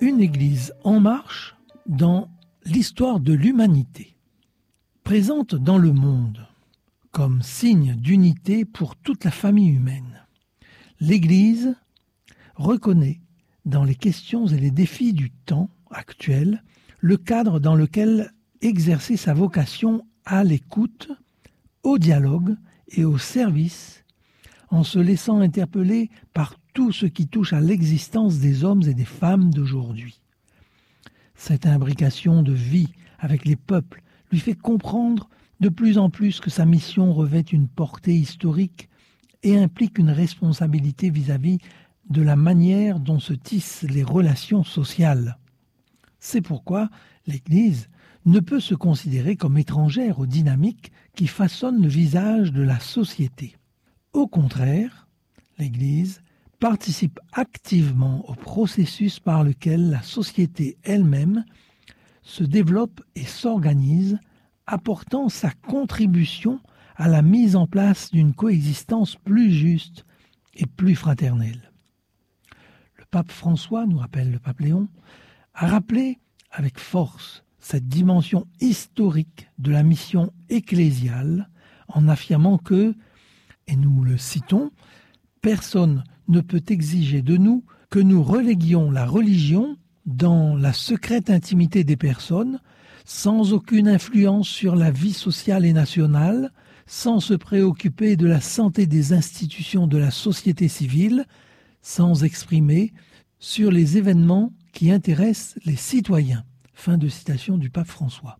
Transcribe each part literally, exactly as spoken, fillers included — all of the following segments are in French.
Une Église en marche dans l'histoire de l'humanité. Présente dans le monde comme signe d'unité pour toute la famille humaine, l'Église reconnaît dans les questions et les défis du temps actuel le cadre dans lequel exercer sa vocation à l'écoute, au dialogue et au service, en se laissant interpeller par tout ce qui touche à l'existence des hommes et des femmes d'aujourd'hui. Cette imbrication de vie avec les peuples lui fait comprendre de plus en plus que sa mission revêt une portée historique et implique une responsabilité vis-à-vis de la manière dont se tissent les relations sociales. C'est pourquoi l'Église ne peut se considérer comme étrangère aux dynamiques qui façonnent le visage de la société. Au contraire, l'Église participe activement au processus par lequel la société elle-même se développe et s'organise, apportant sa contribution à la mise en place d'une coexistence plus juste et plus fraternelle. Le pape François, nous rappelle le pape Léon, a rappelé avec force cette dimension historique de la mission ecclésiale en affirmant que, et nous le citons, « Personne ne peut exiger de nous que nous reléguions la religion dans la secrète intimité des personnes, sans aucune influence sur la vie sociale et nationale, sans se préoccuper de la santé des institutions de la société civile, sans exprimer sur les événements qui intéressent les citoyens. » Fin de citation du pape François.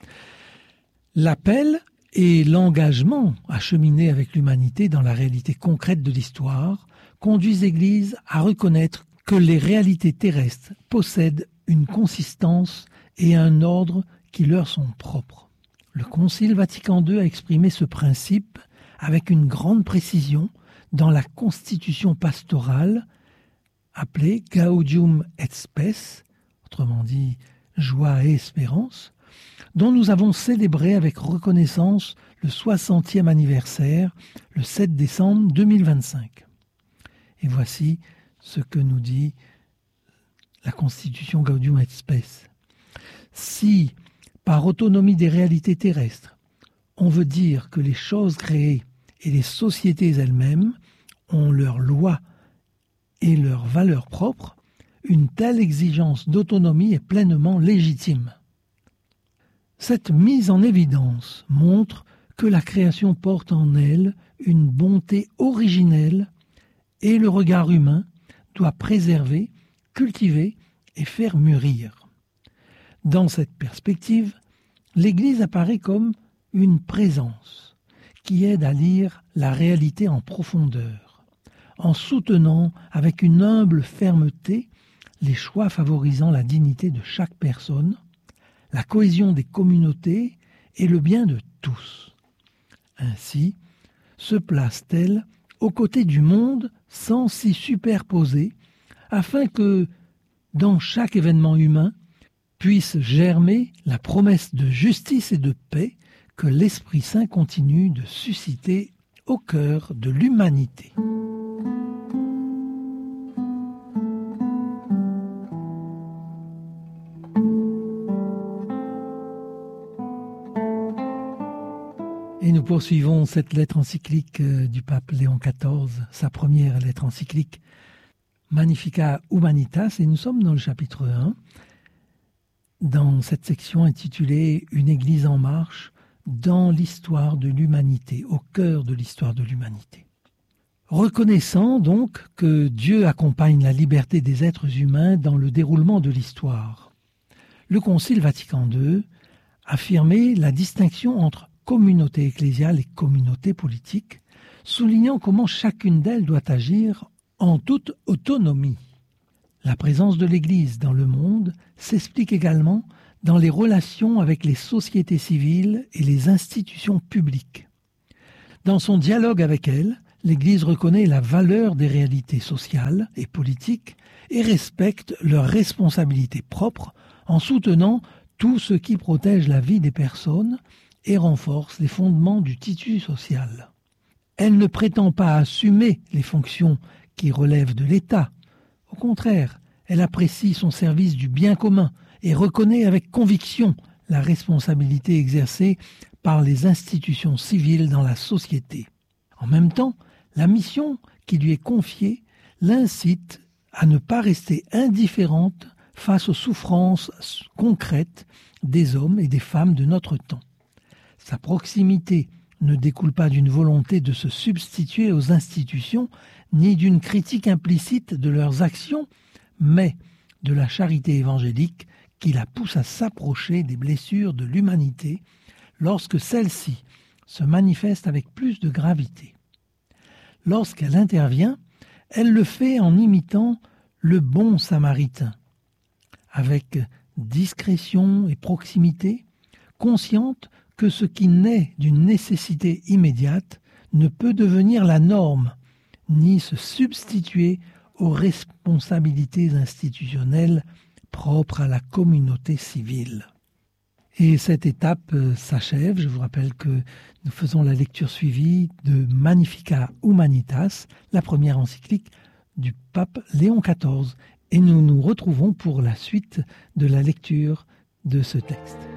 L'appel et l'engagement à cheminer avec l'humanité dans la réalité concrète de l'histoire conduisent l'Église à reconnaître que les réalités terrestres possèdent une consistance et un ordre qui leur sont propres. Le Concile Vatican deux a exprimé ce principe avec une grande précision dans la constitution pastorale appelée Gaudium et Spes, autrement dit joie et espérance, dont nous avons célébré avec reconnaissance le soixantième anniversaire le sept décembre deux mille vingt-cinq. Et voici ce que nous dit la Constitution Gaudium et Spes. Si, par autonomie des réalités terrestres, on veut dire que les choses créées et les sociétés elles-mêmes ont leurs lois et leurs valeurs propres, une telle exigence d'autonomie est pleinement légitime. Cette mise en évidence montre que la création porte en elle une bonté originelle et le regard humain doit préserver, cultiver et faire mûrir. Dans cette perspective, l'Église apparaît comme une présence qui aide à lire la réalité en profondeur, en soutenant avec une humble fermeté les choix favorisant la dignité de chaque personne, la cohésion des communautés et le bien de tous. Ainsi, se place-t-elle aux côtés du monde sans s'y superposer, afin que, dans chaque événement humain, puisse germer la promesse de justice et de paix que l'Esprit Saint continue de susciter au cœur de l'humanité. Et nous poursuivons cette lettre encyclique du pape Léon quatorze, sa première lettre encyclique Magnificat Humanitas, et nous sommes dans le chapitre un, dans cette section intitulée « Une Église en marche dans l'histoire de l'humanité, au cœur de l'histoire de l'humanité ». Reconnaissant donc que Dieu accompagne la liberté des êtres humains dans le déroulement de l'histoire, le Concile Vatican deux affirmait la distinction entre communauté ecclésiale et communauté politique, soulignant comment chacune d'elles doit agir en toute autonomie. La présence de l'Église dans le monde s'explique également dans les relations avec les sociétés civiles et les institutions publiques. Dans son dialogue avec elles, l'Église reconnaît la valeur des réalités sociales et politiques et respecte leurs responsabilités propres en soutenant tout ce qui protège la vie des personnes et renforce les fondements du tissu social. Elle ne prétend pas assumer les fonctions qui relèvent de l'État. Au contraire, Elle apprécie son service du bien commun et reconnaît avec conviction la responsabilité exercée par les institutions civiles dans la société. En même temps, la mission qui lui est confiée l'incite à ne pas rester indifférente face aux souffrances concrètes des hommes et des femmes de notre temps. Sa proximité ne découle pas d'une volonté de se substituer aux institutions, ni d'une critique implicite de leurs actions, mais de la charité évangélique qui la pousse à s'approcher des blessures de l'humanité lorsque celle-ci se manifeste avec plus de gravité. Lorsqu'elle intervient, elle le fait en imitant le bon samaritain, avec discrétion et proximité, consciente que ce qui naît d'une nécessité immédiate ne peut devenir la norme, ni se substituer aux responsabilités institutionnelles propres à la communauté civile. Et cette étape s'achève. Je vous rappelle que nous faisons la lecture suivie de Magnificat Humanitas, la première encyclique du pape Léon quatorze. Et nous nous retrouvons pour la suite de la lecture de ce texte.